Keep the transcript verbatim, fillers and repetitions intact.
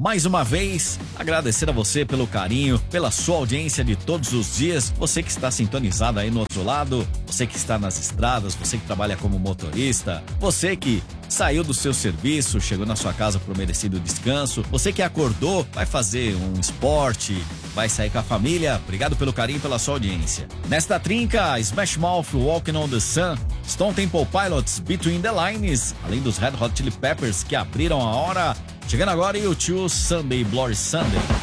mais uma vez agradecer a você pelo carinho, pela sua audiência de todos os dias, você que está sintonizado aí no outro lado, você que está nas estradas, você que trabalha como motorista, você que saiu do seu serviço, chegou na sua casa pro merecido descanso, você que acordou, vai fazer um esporte, vai sair com a família, obrigado pelo carinho e pela sua audiência. Nesta trinca, Smash Mouth, Walking on the Sun, Stone Temple Pilots, Between the Lines, além dos Red Hot Chili Peppers que abriram a hora. Chegando agora, U dois, Sunday, Bloody Sunday.